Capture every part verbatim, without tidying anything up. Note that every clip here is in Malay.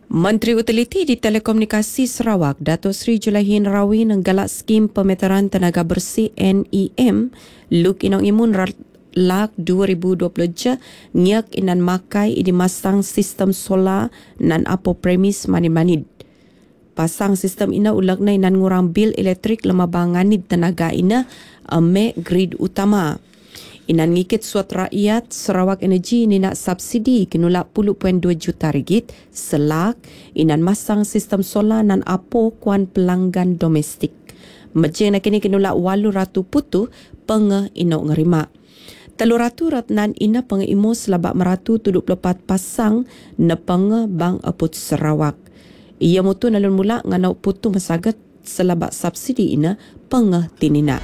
Menteri Utiliti di Telekomunikasi Sarawak, Datuk Seri Julaihin Rawi nenggalak skim pemeteran tenaga bersih N E M Luk Inong Imun Lak dua ribu dua puluh je ngiak inan makai idi masang sistem solar nan apo premis manid-manid. Pasang sistem ina ulak na inan ngurang bil elektrik lemah banganid tenaga ina ame grid utama. Inan ngikit suat rakyat Sarawak Energy ni nak subsidi kinulak sepuluh perpuluhan dua juta ringgit selak inan masang sistem solar nan apo kuan pelanggan domestik. Mejeng nak kini kinulak walu ratu putu penge inok ngerima. Telur ratu ratnan ina penge imo selabak meratu tujuh puluh empat pasang ne penge Bang Aput Sarawak. Ia mutu nalun mula nganau putu masagat selabak subsidi ina penge tinina.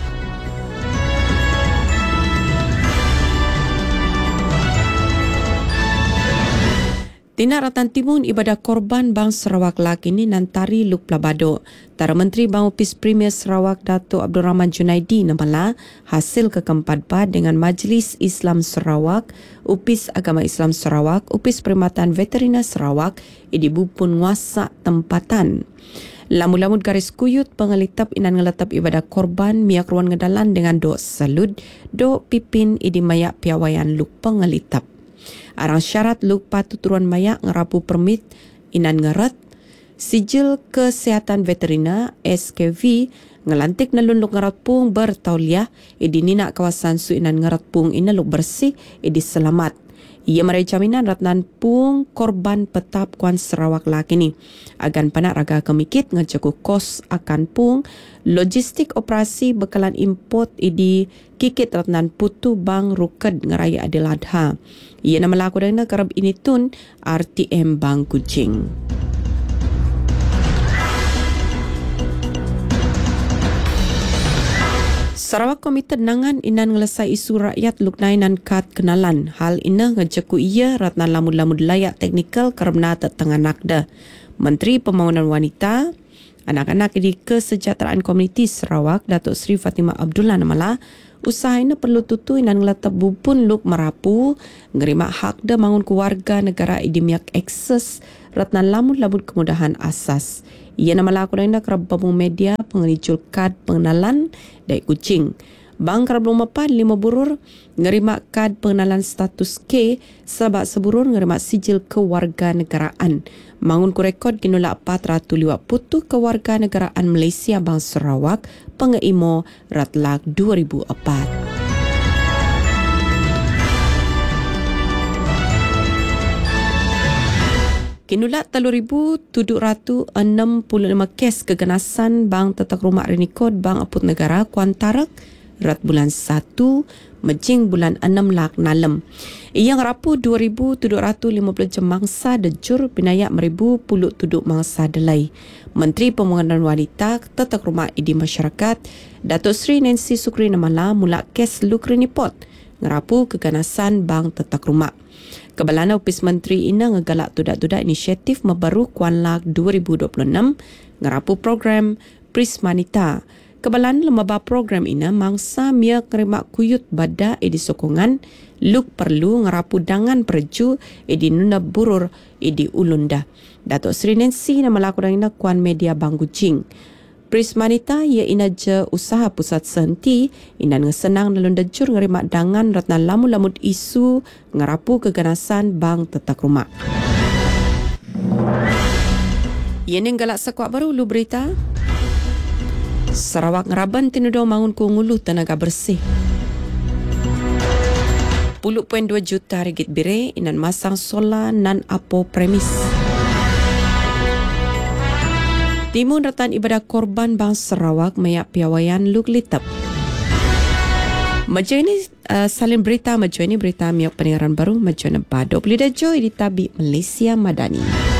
Tina Ratan Timun ibadah korban Bang Sarawak laki ni nantari Luk Plabado. Tara Menteri Bang Opis Premier Sarawak Datuk Abdul Rahman Junaidi namala hasil kekempat dengan Majlis Islam Sarawak, Upis Agama Islam Sarawak, Upis Perkhidmatan Veterina Sarawak, idibu pun nguasa tempatan. Lamud-lamud garis kuyut pengelitap inan ngeletap ibadah korban miak ruan ngedalan dengan do salud, do pipin idi mayak piawayan Luk pengelitap. Arang syarat Luk patut turuan mayak ngerapu permit inan ngeret sijil kesihatan veterina S K V ngelantik nalun Luk ngerat pung bertauliah idi nina kawasan su inan ngerat pung ina Luk bersih idi selamat. Ia merai jaminan ratnan pung korban petap kuan Sarawak laki ni. Agan panak raga kemikit ngejaku kos akan pung logistik operasi bekalan import idi kikit ratnan putu bang ruked ngeraya Adil Adha. Ia nama laku dana kerab ini tun R T M Bang Kuching. Sarawak Komite Nangan inan ngelesai isu rakyat luknainan kad kenalan. Hal ina ngejeku ia ratnan lamud-lamud layak teknikal kerana tetengah nakda. Menteri Pembangunan Wanita, Anak-anak di Kesejahteraan Komuniti Sarawak, Datuk Seri Fatimah Abdullah namala, usaha ini perlu tutu inan ngeletap bupun Luk merapu, ngerima hak dah mangun keluarga negara idimiak akses ratnan lamud-lamud kemudahan asas. Ia nama laku dah kerab pemung media pengelicul kad pengenalan dari Kuching. Bang kerab lumapan lima burur ngerima kad pengenalan status K sebab seburur ngerima sijil kewarganegaraan. Mangun ku rekod kinulak empat ratus lima puluh kewarganegaraan Malaysia Bang Sarawak pengeimo ratlak dua ribu empat. Kinulak telur ribu tujuh ratus enam puluh lima kes keganasan Bang Tetak Rumah Renikod Bang Aput Negara Kuantarak rat bulan satu mejing bulan enam lak nalem. Yang rapu dua ribu tujuh ratus lima puluh jem mangsa dejur binayak meribu puluh tuduk mangsa delai. Menteri Pembangunan Wanita Tetak Rumah Idi Masyarakat Datuk Seri Nancy Sukri namala mula kes Luk Renipot ngerapu keganasan Bang Tetak Rumah. Kebalana Opis Menteri ina ngegalak tudak-tudak inisiatif membaru Kuan Lak dua ribu dua puluh enam ngerapu program Prismanita. Kebalan lembaga program ina mangsa mia kerimak kuyut bada edi sokongan Luk perlu ngerapu dangan perju edi nuna burur edi ulunda. Datuk Seri Nancy nama lakukan ina Kuan Media Bang Kuching. Prismanita ia ina je usaha pusat senti ina ngesenang nalun dejur ngerimak dangan ratna lamud-lamud isu ngerapu keganasan Bang Tetak Rumah. Ia ni galak sekuat baru lu berita. Sarawak ngeraban tinudo mangun ku ngulu tenaga bersih. sepuluh perpuluhan dua juta ringgit bire inan masang solar nan apo premis. Timun ratan ibadah korban Bang Sarawak mayak piawayan Luk litap. Maju ini uh, salin berita, maju ini berita miak pendengaran baru, maju ini badok lidah joy di Tabi Malaysia Madani.